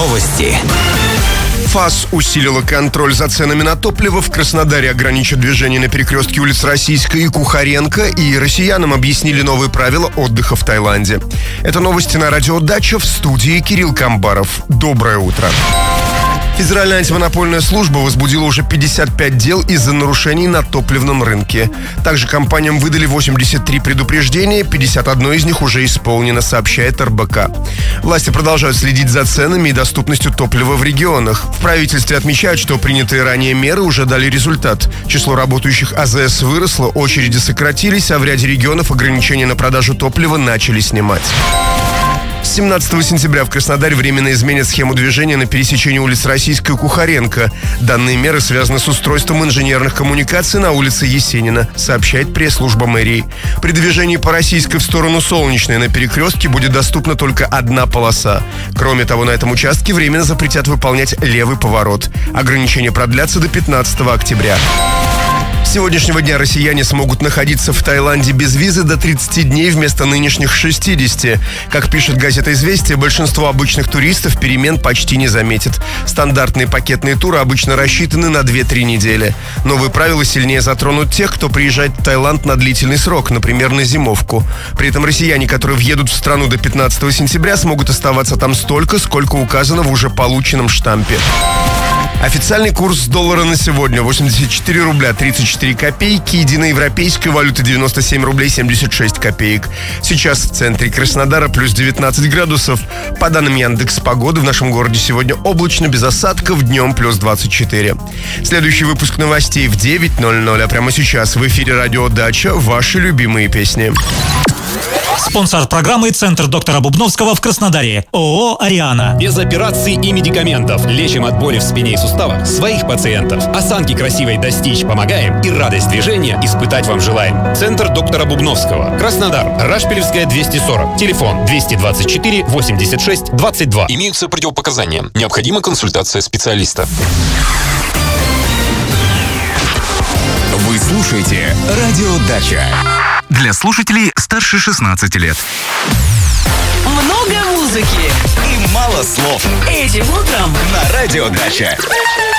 Новости. ФАС усилила контроль за ценами на топливо. В Краснодаре ограничат движение на перекрестке улиц Российской и Кухаренко. И россиянам объяснили новые правила отдыха в Таиланде. Это новости на радио «Дача», в студии Кирилл Камбаров. Доброе утро. Федеральная антимонопольная служба возбудила уже 55 дел из-за нарушений на топливном рынке. Также компаниям выдали 83 предупреждения, 51 из них уже исполнено, сообщает РБК. Власти продолжают следить за ценами и доступностью топлива в регионах. В правительстве отмечают, что принятые ранее меры уже дали результат. Число работающих АЗС выросло, очереди сократились, а в ряде регионов ограничения на продажу топлива начали снимать. С 17 сентября в Краснодаре временно изменят схему движения на пересечении улиц Российской и Кухаренко. Данные меры связаны с устройством инженерных коммуникаций на улице Есенина, сообщает пресс-служба мэрии. При движении по Российской в сторону Солнечной на перекрестке будет доступна только одна полоса. Кроме того, на этом участке временно запретят выполнять левый поворот. Ограничения продлятся до 15 октября. С сегодняшнего дня россияне смогут находиться в Таиланде без визы до 30 дней вместо нынешних 60. Как пишет газета «Известия», большинство обычных туристов перемен почти не заметит. Стандартные пакетные туры обычно рассчитаны на 2-3 недели. Новые правила сильнее затронут тех, кто приезжает в Таиланд на длительный срок, например, на зимовку. При этом россияне, которые въедут в страну до 15 сентября, смогут оставаться там столько, сколько указано в уже полученном штампе. Официальный курс доллара на сегодня 84 рубля 34 копейки, единоевропейская валюта 97 рублей 76 копеек. Сейчас в центре Краснодара плюс 19 градусов. По данным Яндекс.Погоды, в нашем городе сегодня облачно, без осадков, днем плюс 24. Следующий выпуск новостей в 9:00, а прямо сейчас в эфире радио «Дача» ваши любимые песни. Спонсор программы «Центр доктора Бубновского» в Краснодаре. ООО «Ариана». Без операций и медикаментов. Лечим от боли в спине и суставах своих пациентов. Осанки красивой достичь помогаем и радость движения испытать вам желаем. Центр доктора Бубновского. Краснодар. Рашпилевская, 240. Телефон 224 86 22. Имеются противопоказания. Необходима консультация специалиста. Вы слушаете радио «Дача». Для слушателей старше 16 лет. Много музыки и мало слов. Этим утром На радио «Дача».